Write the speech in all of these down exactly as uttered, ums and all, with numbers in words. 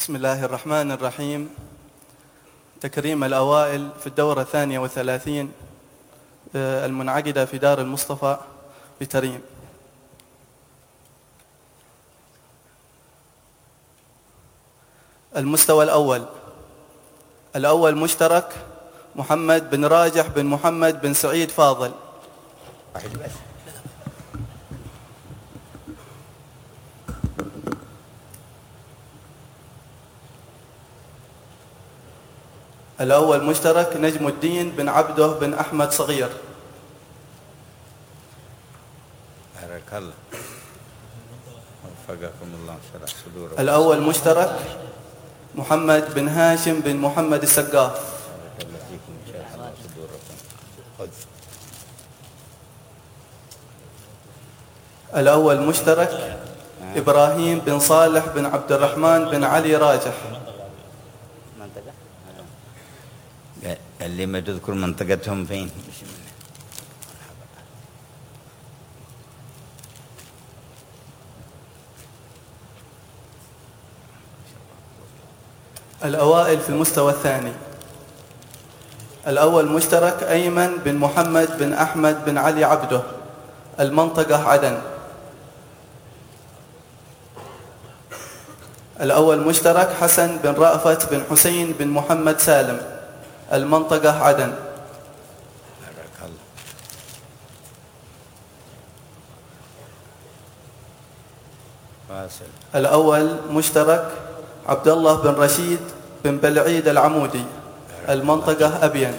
بسم الله الرحمن الرحيم. تكريم الأوائل في الدورة الثانية والثلاثين المنعقدة في دار المصطفى بتريم. المستوى الأول الأول مشترك محمد بن راجح بن محمد بن سعيد فاضل. الأول مشترك نجم الدين بن عبده بن أحمد صغير. بارك الله وفقكم الله شرح صدوركم. الأول مشترك محمد بن هاشم بن محمد السقاف. بارك الله فيكم شرح الله صدوركم. خذ. الأول مشترك إبراهيم بن صالح بن عبد الرحمن بن علي راجح. اللي ما تذكر منطقتهم فين؟ الأوائل في المستوى الثاني الأول مشترك أيمن بن محمد بن أحمد بن علي عبده، المنطقة عدن. الأول مشترك حسن بن رأفت بن حسين بن محمد سالم، المنطقة عدن. بارك الله. واصل. الأول مشترك عبد الله بن رشيد بن بلعيد العمودي، المنطقة أبين.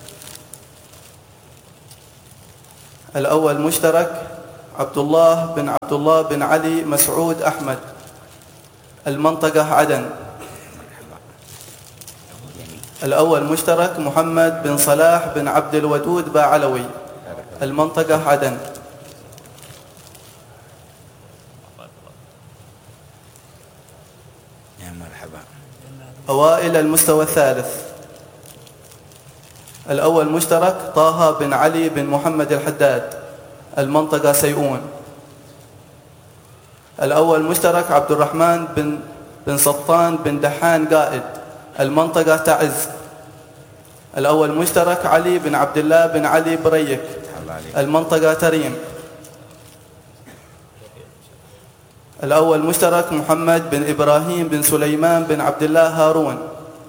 الأول مشترك عبد الله بن عبد الله بن علي مسعود أحمد، المنطقة عدن. الأول مشترك محمد بن صلاح بن عبد الودود باعلوي، المنطقة عدن. يا مرحبا. أوائل المستوى الثالث الأول مشترك طه بن علي بن محمد الحداد، المنطقة سيئون. الأول مشترك عبد الرحمن بن بن سطان بن دحان قائد، المنطقة تعز. الأول مشترك علي بن عبد الله بن علي بريك، المنطقة تريم. الأول مشترك محمد بن إبراهيم بن سليمان بن عبد الله هارون.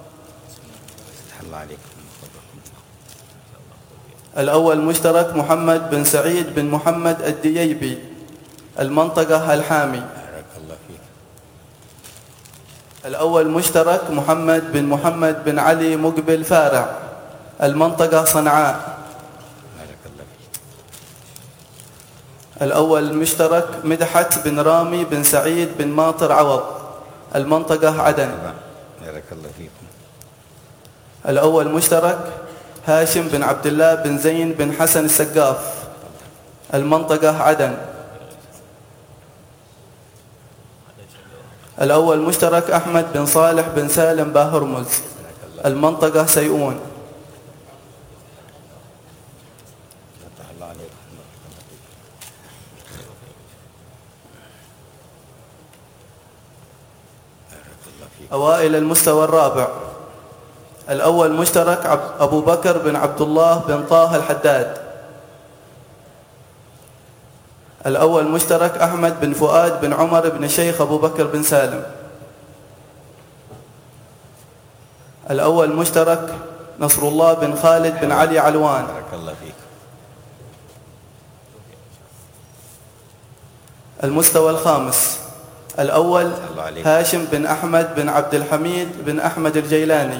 الأول مشترك محمد بن سعيد بن محمد الدييبي، المنطقة الحامي. بارك الله فيك. الأول مشترك محمد بن محمد بن علي مقبل فارع، المنطقة صنعاء. بارك الله فيك. الأول مشترك مدحت بن رامي بن سعيد بن ماطر عوض، المنطقة عدن. بارك الله فيكم. الأول مشترك هاشم بن عبد الله بن زين بن حسن السقاف، المنطقة عدن. الأول مشترك أحمد بن صالح بن سالم باهرمز، المنطقة سيئون. أوائل المستوى الرابع الأول مشترك أبو بكر بن عبد الله بن طه الحداد. الأول مشترك أحمد بن فؤاد بن عمر بن شيخ أبو بكر بن سالم. الأول مشترك نصر الله بن خالد بن علي علوان. بارك الله فيك. المستوى الخامس الأول هاشم بن أحمد بن عبد الحميد بن أحمد الجيلاني.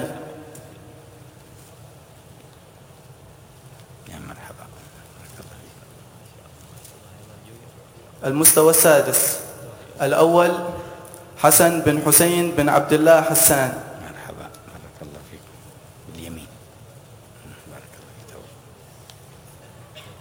يا مرحبا. بارك الله فيك. المستوى السادس الأول حسن بن حسين بن عبد الله حسان.